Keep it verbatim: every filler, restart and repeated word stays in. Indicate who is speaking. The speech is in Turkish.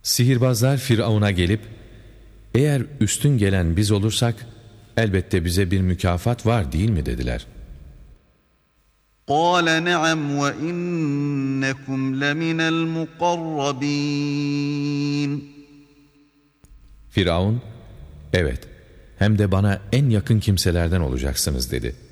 Speaker 1: Sihirbazlar Firavun'a gelip, eğer üstün gelen biz olursak, elbette bize bir mükafat var değil mi dediler.
Speaker 2: قَالَ نَعَمْ وَإِنَّكُمْ لَمِنَ الْمُقَرَّبِينَ
Speaker 1: Firavun, evet, hem de bana en yakın kimselerden olacaksınız dedi.